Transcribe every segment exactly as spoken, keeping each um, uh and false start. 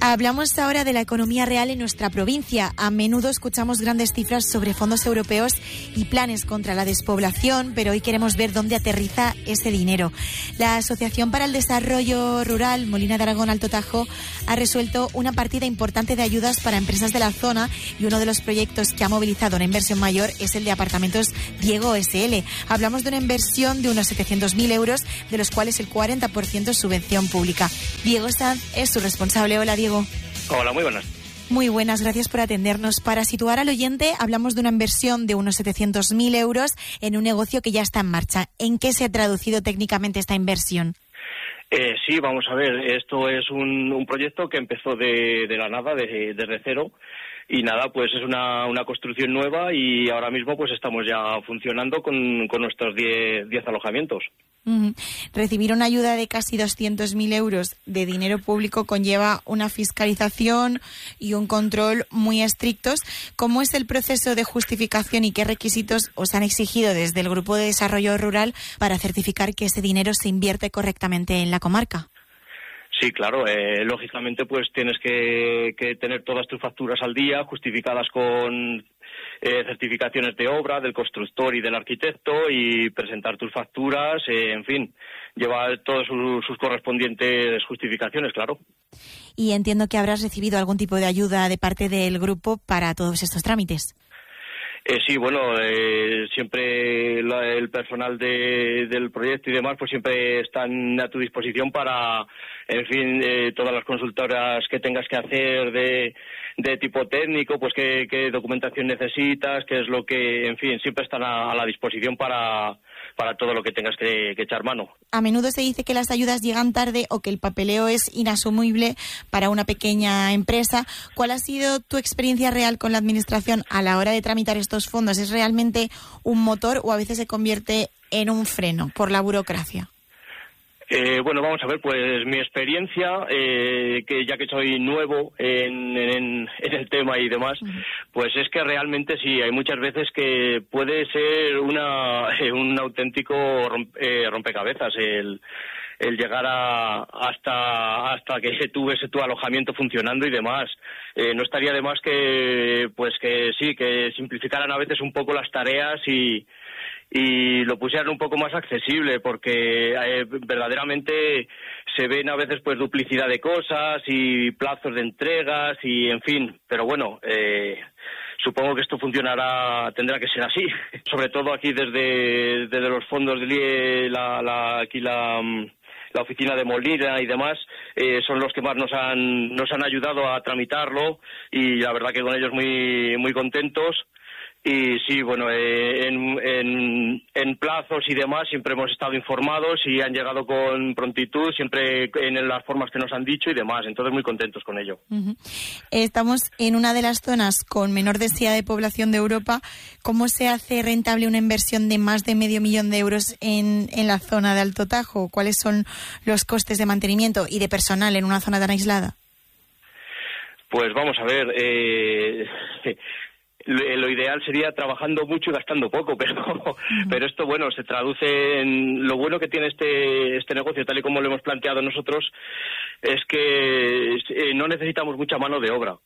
Hablamos ahora de la economía real en nuestra provincia. A menudo escuchamos grandes cifras sobre fondos europeos y planes contra la despoblación, pero hoy queremos ver dónde aterriza ese dinero. La Asociación para el Desarrollo Rural Molina de Aragón Alto Tajo ha resuelto una partida importante de ayudas para empresas de la zona y uno de los proyectos que ha movilizado una inversión mayor es el de Apartamentos Diego S L. Hablamos de una inversión de unos setecientos mil euros, de los cuales el cuarenta por ciento es subvención pública. Diego Sanz es su responsable. Hola, Diego. Hola, muy buenas. Muy buenas, gracias por atendernos. Para situar al oyente, hablamos de una inversión de unos setecientos mil euros en un negocio que ya está en marcha. ¿En qué se ha traducido técnicamente esta inversión? Eh, sí, vamos a ver, esto es un, un proyecto que empezó de, de la nada, de, desde cero, y nada, pues es una, una construcción nueva y ahora mismo pues estamos ya funcionando con, con nuestros diez alojamientos. Uh-huh. Recibir una ayuda de casi doscientos mil euros de dinero público conlleva una fiscalización y un control muy estrictos. ¿Cómo es el proceso de justificación y qué requisitos os han exigido desde el Grupo de Desarrollo Rural para certificar que ese dinero se invierte correctamente en la comarca? Sí, claro, eh, lógicamente pues tienes que, que tener todas tus facturas al día, justificadas con eh, certificaciones de obra del constructor y del arquitecto y presentar tus facturas, eh, en fin, llevar todas sus, sus correspondientes justificaciones, claro. Y entiendo que habrás recibido algún tipo de ayuda de parte del grupo para todos estos trámites. Eh, sí, bueno, eh, siempre la, el personal de, del proyecto y demás, pues siempre están a tu disposición para, en fin, eh, todas las consultoras que tengas que hacer de, de tipo técnico, pues qué, qué documentación necesitas, qué es lo que, en fin, siempre están a, a la disposición para, para todo lo que tengas que, que echar mano. A menudo se dice que las ayudas llegan tarde o que el papeleo es inasumible para una pequeña empresa. ¿Cuál ha sido tu experiencia real con la administración a la hora de tramitar estos fondos? ¿Es realmente un motor o a veces se convierte en un freno por la burocracia? Eh, bueno, vamos a ver, pues mi experiencia, eh, que ya que soy nuevo en, en, en el tema y demás, uh-huh. pues es que realmente sí, hay muchas veces que puede ser una eh, un auténtico rompe, eh, rompecabezas el, el llegar a, hasta hasta que tú ves tu alojamiento funcionando y demás. Eh, no estaría de más que, pues que sí, que simplificaran a veces un poco las tareas y y lo pusieran un poco más accesible, porque eh, verdaderamente se ven a veces pues duplicidad de cosas y plazos de entregas y en fin, pero bueno, eh, supongo que esto funcionará, tendrá que ser así, sobre todo aquí desde, desde los fondos de I E, la, la, aquí la... la oficina de Molina y demás, eh, son los que más nos han nos han ayudado a tramitarlo y la verdad que con ellos muy muy contentos. Y sí, bueno, eh, en, en, en plazos y demás siempre hemos estado informados y han llegado con prontitud, siempre en las formas que nos han dicho y demás, entonces muy contentos con ello. Uh-huh. Estamos en una de las zonas con menor densidad de población de Europa. ¿Cómo se hace rentable una inversión de más de medio millón de euros en, en la zona de Alto Tajo? ¿Cuáles son los costes de mantenimiento y de personal en una zona tan aislada? Pues vamos a ver... Eh... Lo ideal sería trabajando mucho y gastando poco, pero uh-huh. pero esto, bueno, se traduce en... Lo bueno que tiene este este negocio, tal y como lo hemos planteado nosotros, es que eh, no necesitamos mucha mano de obra.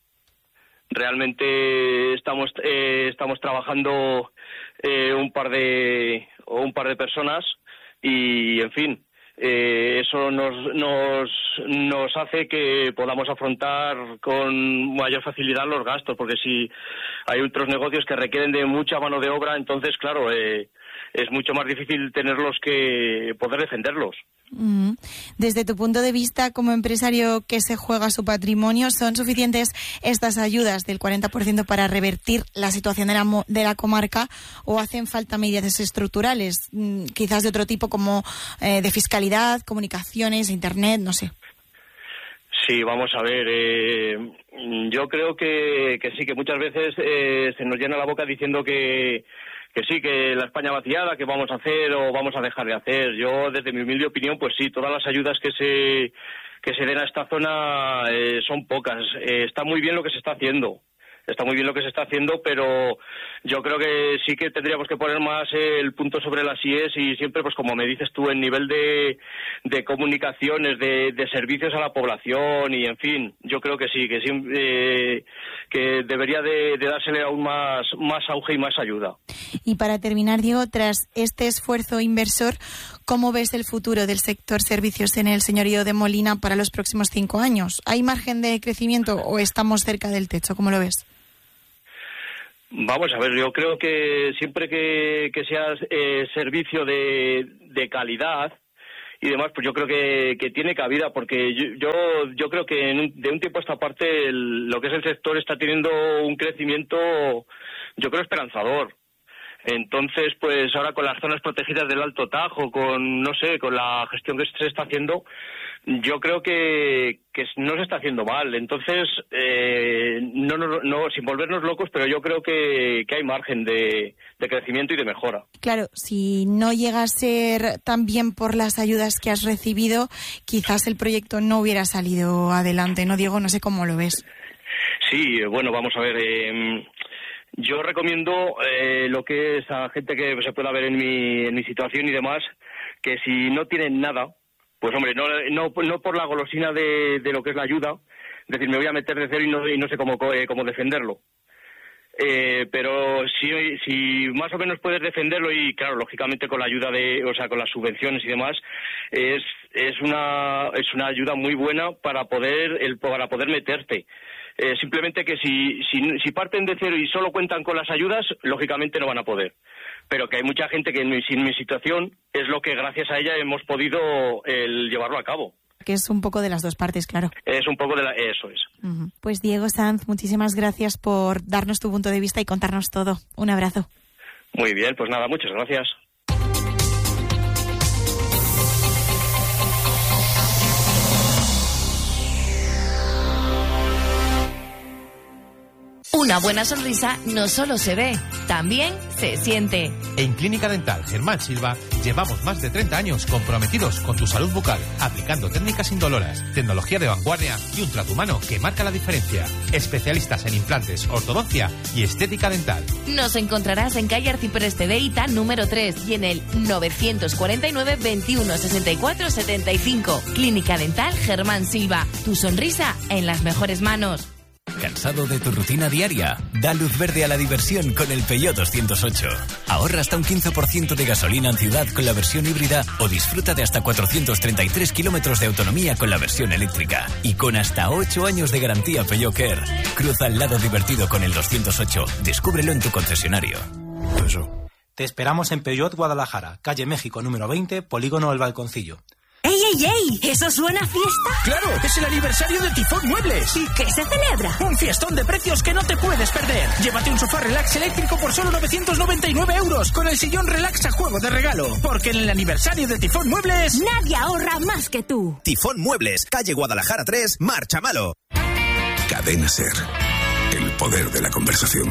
Realmente estamos eh, estamos trabajando eh, un par de o un par de personas y, en fin, Eh, eso nos, nos nos hace que podamos afrontar con mayor facilidad los gastos, porque si hay otros negocios que requieren de mucha mano de obra, entonces, claro, eh, es mucho más difícil tenerlos que poder defenderlos. Mm. Desde tu punto de vista, como empresario que se juega su patrimonio, ¿son suficientes estas ayudas del cuarenta por ciento para revertir la situación de la, de la comarca o hacen falta medidas estructurales, mm, quizás de otro tipo como eh, de fiscalidad, comunicaciones, internet, no sé? Sí, vamos a ver, eh, yo creo que, que sí, que muchas veces eh, se nos llena la boca diciendo que que sí, que la España vaciada, que vamos a hacer o vamos a dejar de hacer. Yo, desde mi humilde opinión, pues sí, todas las ayudas que se que se den a esta zona eh, son pocas. Eh, está muy bien lo que se está haciendo. está muy bien lo que se está haciendo, pero yo creo que sí que tendríamos que poner más el punto sobre las IES y siempre, pues como me dices tú, en nivel de, de comunicaciones, de, de servicios a la población y, en fin, yo creo que sí, que sí, eh, que debería de, de dársele aún más, más auge y más ayuda. Y para terminar, Diego, tras este esfuerzo inversor, ¿cómo ves el futuro del sector servicios en el Señorío de Molina para los próximos cinco años? ¿Hay margen de crecimiento o estamos cerca del techo? ¿Cómo lo ves? Vamos a ver, yo creo que siempre que, que sea eh, servicio de, de calidad y demás, pues yo creo que, que tiene cabida, porque yo yo, yo creo que en un, de un tiempo a esta parte el, lo que es el sector está teniendo un crecimiento, yo creo, esperanzador. Entonces, pues ahora con las zonas protegidas del Alto Tajo, con, no sé, con la gestión que se está haciendo, yo creo que, que no se está haciendo mal. Entonces, eh, no, no, no, sin volvernos locos, pero yo creo que, que hay margen de, de crecimiento y de mejora. Claro, si no llega a ser tan bien por las ayudas que has recibido, quizás el proyecto no hubiera salido adelante, ¿no, Diego? No sé cómo lo ves. Sí, bueno, vamos a ver... Eh, Yo recomiendo eh, lo que es a gente que se pueda ver en mi, en mi situación y demás, que si no tienen nada, pues hombre, no no, no por la golosina de, de lo que es la ayuda, es decir, me voy a meter de cero y no, y no sé cómo, eh, cómo defenderlo. Eh, pero si, si más o menos puedes defenderlo y, claro, lógicamente con la ayuda de, o sea, con las subvenciones y demás, es es una es una ayuda muy buena para poder el para poder meterte. Eh, simplemente que si, si si parten de cero y solo cuentan con las ayudas, lógicamente no van a poder. Pero que hay mucha gente que en mi, en mi situación es lo que gracias a ella hemos podido el, llevarlo a cabo. Que es un poco de las dos partes, claro. Es un poco de la, eso es. Uh-huh. Pues Diego Sanz, muchísimas gracias por darnos tu punto de vista y contarnos todo. Un abrazo. Muy bien, pues nada, muchas gracias. Una buena sonrisa no solo se ve, también se siente. En Clínica Dental Germán Silva llevamos más de treinta años comprometidos con tu salud bucal, aplicando técnicas indoloras, tecnología de vanguardia y un trato humano que marca la diferencia. Especialistas en implantes, ortodoncia y estética dental. Nos encontrarás en calle Arcipreste de Ita número tres y en el novecientos cuarenta y nueve, veintiuno, sesenta y cuatro, setenta y cinco. Clínica Dental Germán Silva. Tu sonrisa en las mejores manos. ¿Cansado de tu rutina diaria? Da luz verde a la diversión con el Peugeot doscientos ocho. Ahorra hasta un quince por ciento de gasolina en ciudad con la versión híbrida o disfruta de hasta cuatrocientos treinta y tres kilómetros de autonomía con la versión eléctrica. Y con hasta ocho años de garantía Peugeot Care. Cruza el lado divertido con el doscientos ocho. Descúbrelo en tu concesionario. Eso. Te esperamos en Peugeot Guadalajara, calle México número veinte, Polígono El Balconcillo. ¡Ey, ey, ey! ¿Eso suena a fiesta? ¡Claro! ¡Es el aniversario de Tifón Muebles! ¿Y qué se celebra? Un fiestón de precios que no te puedes perder. Llévate un sofá relax eléctrico por solo novecientos noventa y nueve euros con el sillón relax a juego de regalo. Porque en el aniversario de Tifón Muebles... Nadie ahorra más que tú. Tifón Muebles, calle Guadalajara tres, Marchamalo. Cadena Ser. El poder de la conversación.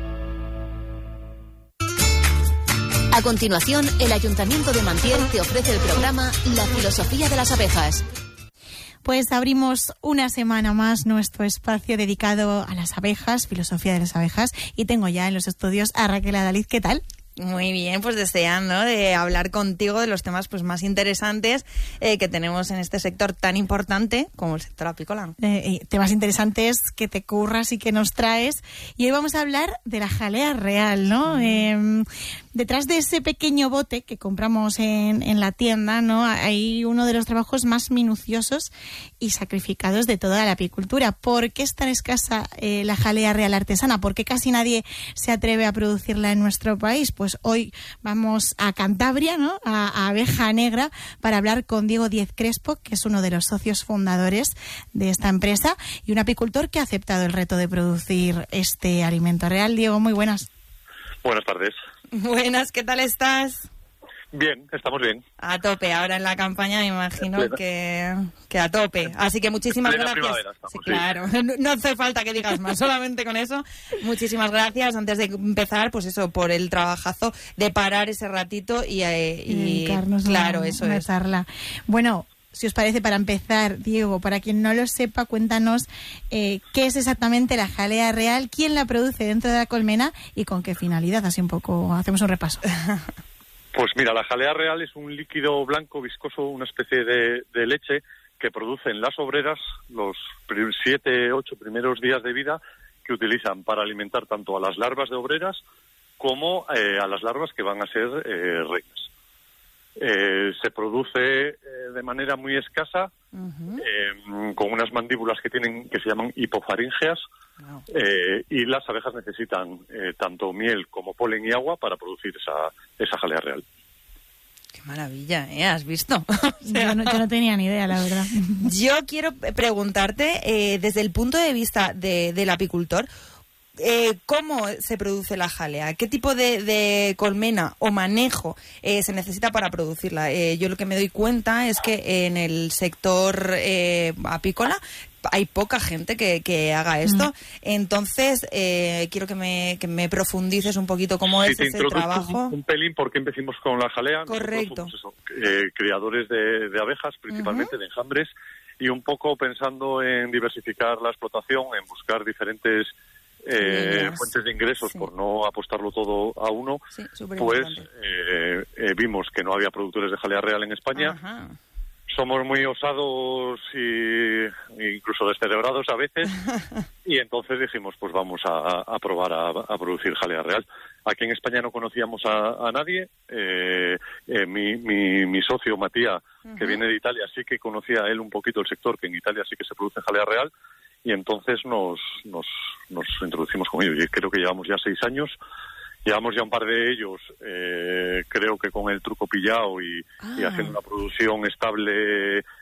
A continuación, el Ayuntamiento de Mantier te ofrece el programa La filosofía de las abejas. Pues abrimos una semana más nuestro espacio dedicado a las abejas, filosofía de las abejas, y tengo ya en los estudios a Raquel Adaliz. ¿Qué tal? Muy bien, pues deseando de hablar contigo de los temas pues más interesantes eh, que tenemos en este sector tan importante como el sector apícola. Eh, temas interesantes que te curras y que nos traes. Y hoy vamos a hablar de la jalea real, ¿no? Sí. Eh, detrás de ese pequeño bote que compramos en, en la tienda, ¿no? Hay uno de los trabajos más minuciosos y sacrificados de toda la apicultura. ¿Por qué es tan escasa eh, la jalea real artesana? ¿Por qué casi nadie se atreve a producirla en nuestro país? Pues hoy vamos a Cantabria, ¿no? A, a Abeja Negra para hablar con Diego Díez Crespo, que es uno de los socios fundadores de esta empresa y un apicultor que ha aceptado el reto de producir este alimento real. Diego, muy buenas. Buenas tardes. Buenas, ¿qué tal estás? Bien, estamos bien. A tope, ahora en la campaña me imagino que, que a tope. Así que muchísimas Plena gracias. Estamos, sí, sí. Claro, no, no hace falta que digas más, solamente con eso. Muchísimas gracias. Antes de empezar, pues eso, por el trabajazo de parar ese ratito y... Eh, y dedicarnos claro, a, eso a es. Charla. Bueno, si os parece, para empezar, Diego, para quien no lo sepa, cuéntanos eh, qué es exactamente la jalea real, quién la produce dentro de la colmena y con qué finalidad. Así un poco, hacemos un repaso. Pues mira, la jalea real es un líquido blanco viscoso, una especie de, de leche que producen las obreras los siete, ocho primeros días de vida, que utilizan para alimentar tanto a las larvas de obreras como eh, a las larvas que van a ser eh, reinas. Eh, se produce eh, de manera muy escasa, uh-huh. eh, con unas mandíbulas que tienen que se llaman hipofaríngeas, wow. eh, y las abejas necesitan eh, tanto miel como polen y agua para producir esa, esa jalea real. Qué maravilla, ¿eh? ¿Has visto? O sea, yo, no, yo no tenía ni idea, la verdad. Yo quiero preguntarte, eh, desde el punto de vista de, del apicultor, Eh, ¿cómo se produce la jalea? ¿Qué tipo de, de colmena o manejo eh, se necesita para producirla? Eh, yo lo que me doy cuenta es que en el sector eh, apícola hay poca gente que, que haga esto. Mm. Entonces, eh, quiero que me, que me profundices un poquito cómo sí, es ese trabajo. Un, un pelín, porque empecemos con la jalea. Correcto. Nosotros somos eso, eh, criadores de, de abejas, principalmente uh-huh. de enjambres, y un poco pensando en diversificar la explotación, en buscar diferentes Eh, fuentes de ingresos, sí. por no apostarlo todo a uno, sí, pues eh, eh, vimos que no había productores de jalea real en España. Ajá. Somos muy osados y incluso descerebrados a veces y entonces dijimos, pues vamos a, a probar a, a producir jalea real. Aquí en España no conocíamos a, a nadie. Eh, eh, mi, mi, mi socio Matías, uh-huh. que viene de Italia, sí que conocía él un poquito el sector, que en Italia sí que se produce jalea real. Y entonces nos, nos, nos introducimos con ellos. Y creo que llevamos ya seis años. Llevamos ya un par de ellos, eh, creo que con el truco pillado y, ah. y haciendo una producción estable eh,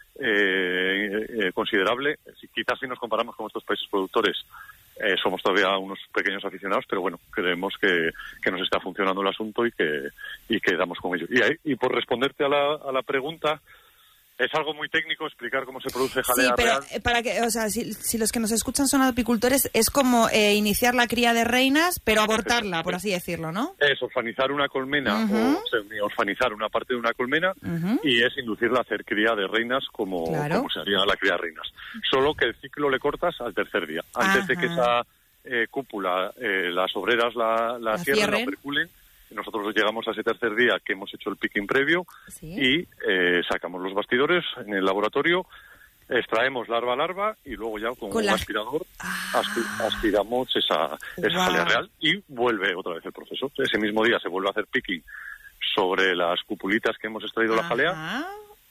eh, considerable. Quizás si nos comparamos con estos países productores, eh, somos todavía unos pequeños aficionados, pero bueno, creemos que, que nos está funcionando el asunto y que, y que damos con ellos. Y, ahí, y por responderte a la, a la pregunta... Es algo muy técnico explicar cómo se produce jalea sí, pero real. Para que, o sea, si, si los que nos escuchan son apicultores, es como eh, iniciar la cría de reinas, pero abortarla, por así decirlo, ¿no? Es orfanizar una colmena uh-huh. o semi-orfanizar una parte de una colmena uh-huh. y es inducirla a hacer cría de reinas como, claro. como se haría la cría de reinas. Solo que el ciclo le cortas al tercer día. Antes uh-huh. de que esa eh, cúpula, eh, las obreras la, la, la cierren, la perculen. Nosotros llegamos a ese tercer día que hemos hecho el picking previo ¿sí? y eh, sacamos los bastidores en el laboratorio, extraemos larva a larva y luego ya con, con un la... aspirador ah. aspi- aspiramos esa, esa wow. jalea real y vuelve otra vez el proceso. Ese mismo día se vuelve a hacer picking sobre las cupulitas que hemos extraído Ajá. la jalea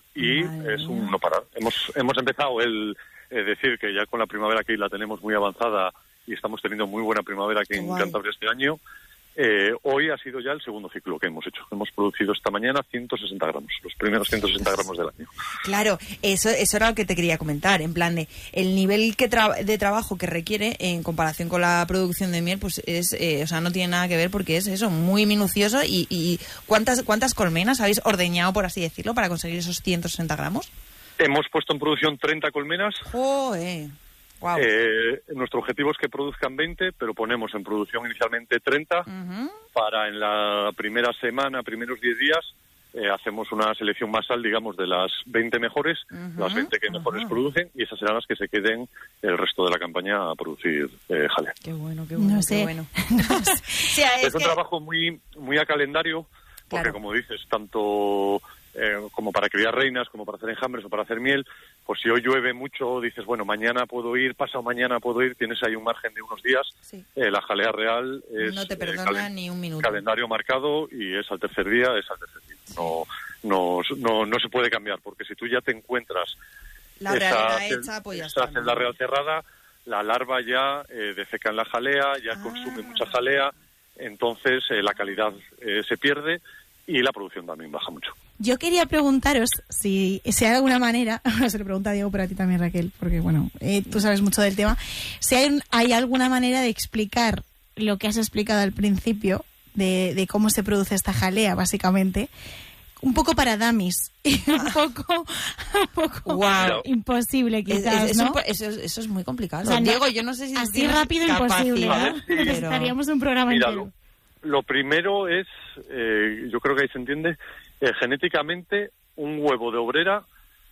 y Madre es un no parar. Hemos, hemos empezado el eh, decir que ya con la primavera aquí la tenemos muy avanzada y estamos teniendo muy buena primavera aquí en Cantabria este año. Eh, hoy ha sido ya el segundo ciclo que hemos hecho. Hemos producido esta mañana ciento sesenta gramos, los primeros ciento sesenta gramos del año. Claro, eso, eso era lo que te quería comentar, en plan de el nivel que tra- de trabajo que requiere en comparación con la producción de miel, pues es, eh, o sea, no tiene nada que ver porque es eso, muy minucioso. Y, y ¿cuántas, cuántas colmenas habéis ordeñado, por así decirlo, para conseguir esos ciento sesenta gramos? Hemos puesto en producción treinta colmenas. ¡Joder! Wow. Eh, nuestro objetivo es que produzcan veinte, pero ponemos en producción inicialmente treinta uh-huh. para en la primera semana, primeros diez días, eh, hacemos una selección masal, digamos, de las veinte mejores, uh-huh. las veinte que uh-huh. mejores producen, y esas serán las que se queden el resto de la campaña a producir eh, jalea. Qué bueno, qué bueno, no qué sé. bueno. no sé. Sí, es, es un que... trabajo muy, muy a calendario, porque claro. como dices, tanto... Eh, como para criar reinas, como para hacer enjambres o para hacer miel, pues si hoy llueve mucho, dices, bueno, mañana puedo ir, pasado mañana puedo ir, tienes ahí un margen de unos días. Sí. Eh, la jalea real es no te perdona eh, calen- ni un minuto. Calendario marcado y es al tercer día, es al tercer día. No, no, no, no se puede cambiar, porque si tú ya te encuentras la esa, hecha, pues ya esa está, celda ¿no? real cerrada, la larva ya eh, defeca en la jalea, ya ah. consume mucha jalea, entonces eh, la calidad eh, se pierde y la producción también baja mucho. Yo quería preguntaros si, si hay alguna manera, se lo pregunta a Diego, pero a ti también, Raquel, porque bueno, eh, tú sabes mucho del tema, si hay, un, hay alguna manera de explicar lo que has explicado al principio, de, de cómo se produce esta jalea, básicamente, un poco para dummies, y un poco, un poco wow. imposible quizás, es, es, ¿no? Eso, eso es muy complicado. O sea, Diego, yo no sé si... así rápido imposible, ¿no? Sí, necesitaríamos un programa Mira, entero. Lo, lo primero es, eh, yo creo que ahí se entiende, eh, genéticamente un huevo de obrera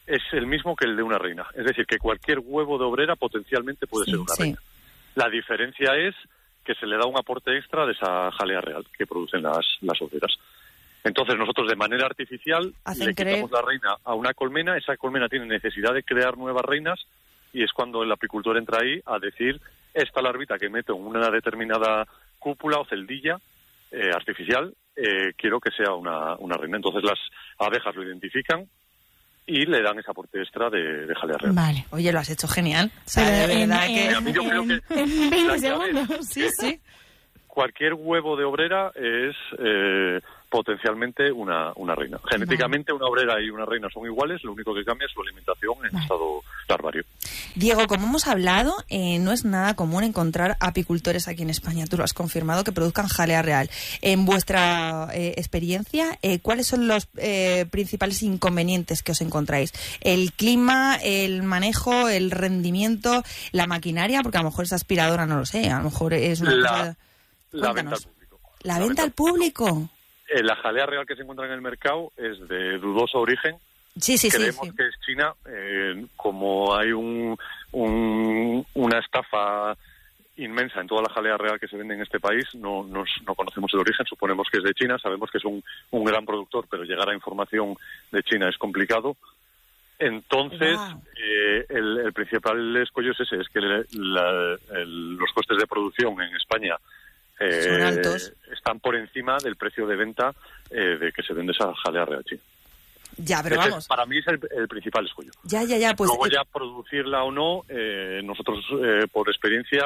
es el mismo que el de una reina. Es decir, que cualquier huevo de obrera potencialmente puede sí, ser una sí. reina. La diferencia es que se le da un aporte extra de esa jalea real que producen las, las obreras. Entonces nosotros de manera artificial Hacen le quitamos creer... la reina a una colmena, esa colmena tiene necesidad de crear nuevas reinas y es cuando el apicultor entra ahí a decir, esta larvita que meto en una determinada cúpula o celdilla eh, artificial, eh, quiero que sea una, una reina. Entonces las abejas lo identifican y le dan ese aporte extra de, de jalea real. Vale. Oye, lo has hecho genial. O sea, de verdad en, que... En, a mí yo creo que en veinte segundos. Sí, sí. Cualquier huevo de obrera es eh, potencialmente una, una reina. Genéticamente vale. Una obrera y una reina son iguales, lo único que cambia es su alimentación en vale. estado larvario. Diego, como hemos hablado, eh, no es nada común encontrar apicultores aquí en España. Tú lo has confirmado, que produzcan jalea real. En vuestra eh, experiencia, eh, ¿cuáles son los eh, principales inconvenientes que os encontráis? ¿El clima, el manejo, el rendimiento, la maquinaria? Porque a lo mejor esa aspiradora no lo sé, a lo mejor es una la, cosa... La venta al público. ¿La, la venta al público? Eh, la jalea real que se encuentra en el mercado es de dudoso origen. Sí, sí, Creemos sí, sí. que es China. Eh, como hay un, un, una estafa inmensa en toda la jalea real que se vende en este país, no, no, no conocemos el origen, suponemos que es de China, sabemos que es un, un gran productor, pero llegar a información de China es complicado. Entonces, wow. eh, el, el principal escollo es ese, es que le, la, el, los costes de producción en España Eh, Son altos. Están por encima del precio de venta eh, de que se vende esa jalea real china. Ya, pero Ese, vamos. Para mí es el, el principal escollo. Ya, ya, ya. Pues, Luego eh... ya producirla o no, eh, nosotros eh, por experiencia,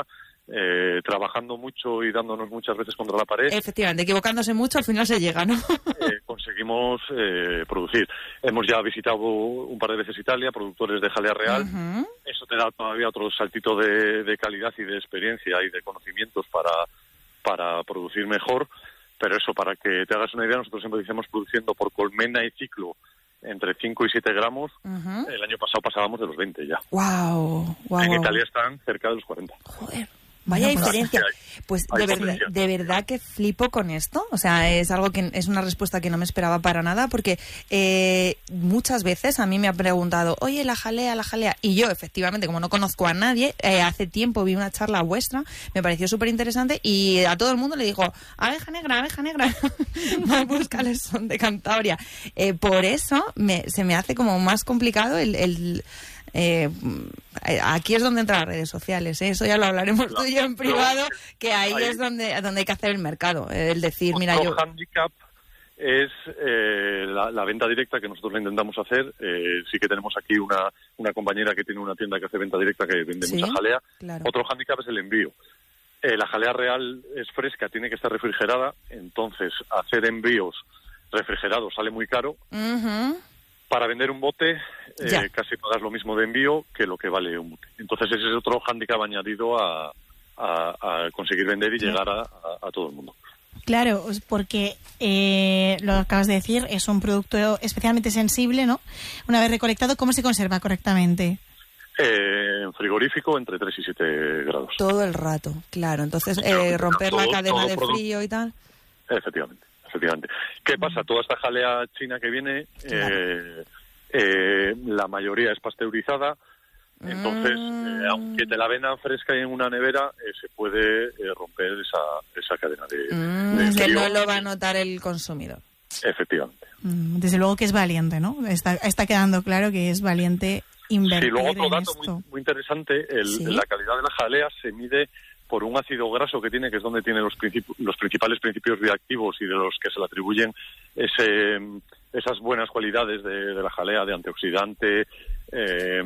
eh, trabajando mucho y dándonos muchas veces contra la pared. Efectivamente, equivocándose mucho, al final se llega, ¿no? eh, conseguimos eh, producir. Hemos ya visitado un par de veces Italia, productores de jalea real. Uh-huh. Eso te da todavía otro saltito de, de calidad y de experiencia y de conocimientos para... para producir mejor, pero eso, para que te hagas una idea, nosotros siempre decimos produciendo por colmena y ciclo entre cinco y siete gramos, uh-huh. El año pasado pasábamos de los veinte ya. Wow, wow, en wow. Italia están cerca de los cuarenta. Joder. Vaya no, diferencia. Hay, pues de, ver, de verdad que flipo con esto. O sea, es algo que es una respuesta que no me esperaba para nada, porque eh, muchas veces a mí me ha preguntado, oye, la jalea, la jalea. Y yo, efectivamente, como no conozco a nadie, eh, hace tiempo vi una charla vuestra, me pareció súper interesante y a todo el mundo le digo, abeja negra, abeja negra. Más buscales son de Cantabria. Eh, por eso me, se me hace como más complicado el... el Eh, aquí es donde entran las redes sociales, ¿eh? Eso ya lo hablaremos claro, tú y yo en privado, que ahí, ahí es donde donde hay que hacer el mercado, el decir, mira, yo... El handicap es eh, la, la venta directa que nosotros le intentamos hacer. Eh, sí que tenemos aquí una, una compañera que tiene una tienda que hace venta directa, que vende ¿sí? mucha jalea. Claro. Otro handicap es el envío. Eh, la jalea real es fresca, tiene que estar refrigerada, entonces hacer envíos refrigerados sale muy caro. Uh-huh. Para vender un bote, eh, casi pagas lo mismo de envío que lo que vale un bote. Entonces ese es otro hándicap añadido a, a, a conseguir vender y llegar a, a, a todo el mundo. Claro, porque eh, lo acabas de decir, es un producto especialmente sensible, ¿no? Una vez recolectado, ¿cómo se conserva correctamente? Eh, en frigorífico entre tres y siete grados. Todo el rato, claro. Entonces, eh, romper todo, la cadena de produ- frío y tal. Efectivamente. Efectivamente. ¿Qué pasa? Toda esta jalea china que viene, claro. eh, eh, la mayoría es pasteurizada, entonces, mm. eh, aunque te la vendan fresca y en una nevera, eh, se puede eh, romper esa, esa cadena de, mm, de que frío. no lo va a notar el consumidor. Efectivamente. Mm, desde luego que es valiente, ¿no? Está, está quedando claro que es valiente invertir. Sí, luego otro en dato esto. Muy, muy interesante, el, ¿Sí? la calidad de la jalea se mide por un ácido graso que tiene, que es donde tiene los, princip- los principales principios bioactivos y de los que se le atribuyen ese, esas buenas cualidades de, de la jalea, de antioxidante, eh,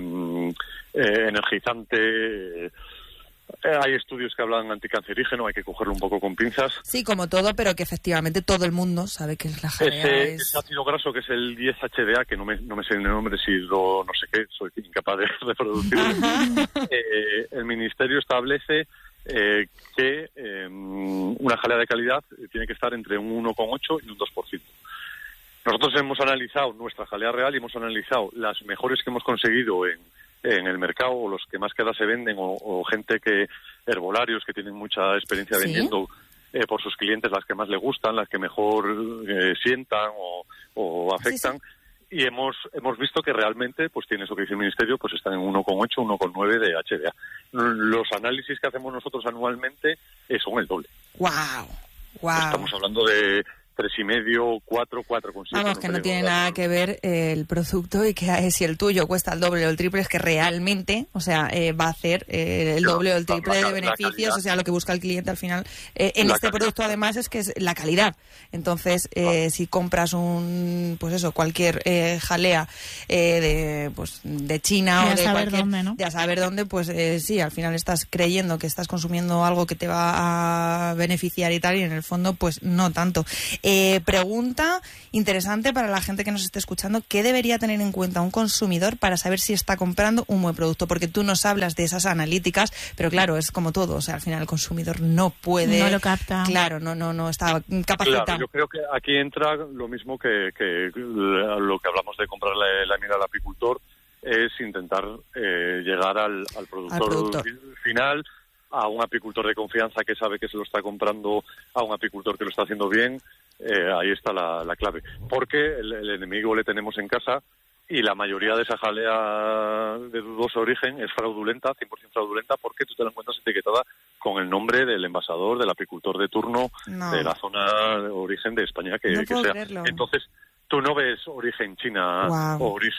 eh, energizante. Eh, hay estudios que hablan anticancerígeno, hay que cogerlo un poco con pinzas. Sí, como todo, pero que efectivamente todo el mundo sabe que es la jalea. Ese, es... ese ácido graso que es el diez H D A, que no me, no me sé el nombre, si lo, no sé qué, soy incapaz de reproducirlo. eh, el Ministerio establece Eh, que eh, una jalea de calidad tiene que estar entre un uno coma ocho y un dos por ciento. Nosotros hemos analizado nuestra jalea real y hemos analizado las mejores que hemos conseguido en, en el mercado, o los que más queda se venden, o, o gente que, herbolarios que tienen mucha experiencia ¿sí? vendiendo eh, por sus clientes, las que más le gustan, las que mejor eh, sientan o, o afectan. Sí, sí. y hemos hemos visto que realmente pues tiene eso que dice el Ministerio, pues están en uno coma ocho, uno coma nueve de H D A. Los análisis que hacemos nosotros anualmente eh, son el doble. ¡Wow! ¡Wow! Estamos hablando de tres y medio, cuatro, cuatro con siete. Vamos, que no tiene nada que ver eh, el producto y que si el tuyo cuesta el doble o el triple, es que realmente, o sea, eh, va a hacer eh, el doble o el triple la, la, de beneficios, o sea, lo que busca el cliente al final eh, en la este calidad. Producto además es que es la calidad. Entonces, eh, ah. si compras un, pues eso, cualquier eh, jalea eh, de, pues, de China ya o de saber cualquier, dónde, ¿no? ya saber dónde, pues eh, sí, al final estás creyendo que estás consumiendo algo que te va a beneficiar y tal, y en el fondo, pues no tanto. Eh, pregunta interesante para la gente que nos esté escuchando: ¿qué debería tener en cuenta un consumidor para saber si está comprando un buen producto? Porque tú nos hablas de esas analíticas, pero claro, es como todo, o sea, al final el consumidor no puede... No lo capta. Claro, no no no está capacitado. Claro, yo creo que aquí entra lo mismo que, que lo que hablamos de comprar la, la miel al apicultor, es intentar eh, llegar al, al, productor al productor final, a un apicultor de confianza que sabe que se lo está comprando, a un apicultor que lo está haciendo bien. Eh, ahí está la, la clave, porque el, el enemigo le tenemos en casa y la mayoría de esa jalea de dudoso origen es fraudulenta, cien por ciento fraudulenta, porque tú te la encuentras etiquetada con el nombre del envasador, del apicultor de turno, no. de la zona de origen de España que, no que puedo sea. Creerlo. Entonces, tú no ves origen China wow. o, ori